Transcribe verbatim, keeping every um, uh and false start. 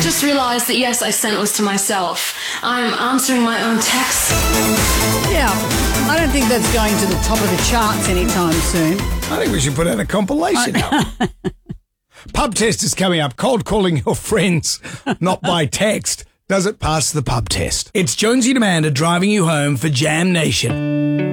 just realised that, yes, I sent this to myself. I'm answering my own texts. Yeah, I don't think that's going to the top of the charts anytime soon. I think we should put out a compilation album. Pub test is coming up. Cold calling your friends, not by text. Does it pass the pub test? It's Jonesy and Amanda driving you home for Jam Nation.